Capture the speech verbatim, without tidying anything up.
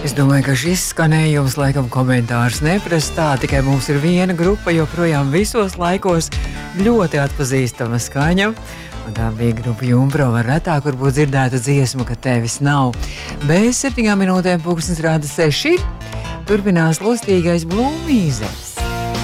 Es domāju, ka šis skanējums laikam komentārs neprasa tā, tikai mums ir viena grupa, joprojām visos laikos ļoti atpazīstama skaņa. Un tā bija grupa Jumpro, var retāk varbūt dzirdētu dziesmu, ka tevis nav. Bez septiņām minūtēm pulkstens rāda seši. Turpinās lostīgais blūmīzes.